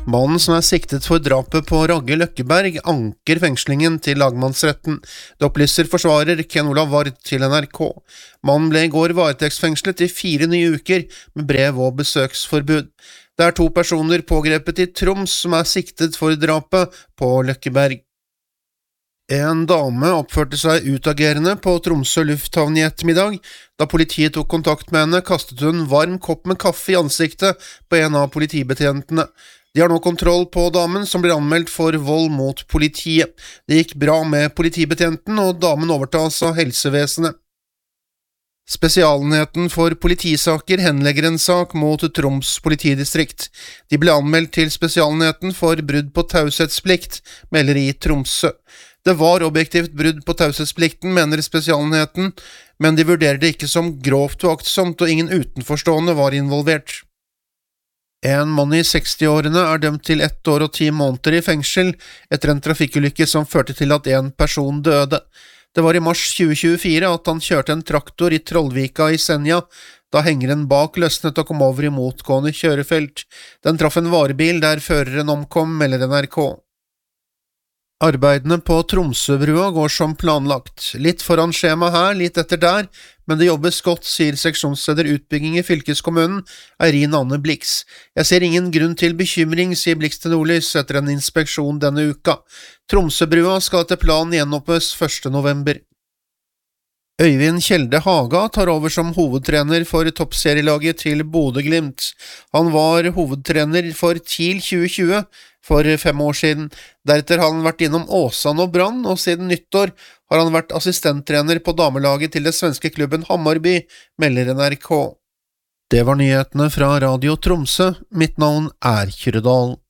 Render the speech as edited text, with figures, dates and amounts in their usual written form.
Mannen som siktet for drapet på Ragge Løkkeberg anker fengslingen til lagmannsretten. Det opplyser forsvarer Ken Olav Vard til NRK. Mannen ble i går varetektsfengslet i 4 nye uker med brev- og besøksforbud. Det 2 personer pågrepet i Troms som siktet for drapet på Løkkeberg. En dame oppførte seg utagerende på Tromsø lufthavn i ettermiddag. Da politiet tok kontakt med henne, kastet hun varm kopp med kaffe i ansiktet på en av politibetjentene. De har nå kontroll på damen som blir anmeldt for vold mot politiet. Det gikk bra med politibetjenten, og damen overtas av helsevesenet. Spesialenheten for politisaker henlegger en sak mot Troms politidistrikt. De ble anmeldt til spesialenheten for brudd på taushetsplikt, melder i Tromsø. Det var objektivt brudd på taushetsplikten, mener spesialenheten, men de vurderer det ikke som grovt uaktsomt, og ingen utenforstående var involvert. En mann i 60-årene dømt til 1 år og 10 måneder i fengsel etter en trafikkulykke som førte til at en person døde. Det var i mars 2024 at han kjørte en traktor i Trollvika i Senja, da hengeren bak løsnet og kom over i motgående kjørefelt. Den traff en varebil der føreren omkom, melder NRK. Arbeidene på Tromsøbrua går som planlagt. Litt foran skjema her, litt etter der, men det jobbes godt, sier seksjonsleder utbygging i fylkeskommunen, Eirin Anne Blix. Jeg ser ingen grunn til bekymring, sier Blix til Nordlys etter en inspeksjon denne uka. Tromsøbrua skal etter planen gjenåpnes 1. november. Øyvind Kjelde Haga tar over som hovedtrener for toppserielaget til Bodø/Glimt. Han var hovedtrener for TIL 2020 for 5 år siden. Deretter har han vært innom Åsane og Brann, og siden nyttår har han vært assistenttrener på damelaget til det svenske klubben Hammarby, melder NRK. Det var nyhetene fra Radio Tromsø. Mitt navn Kyrre Dahl.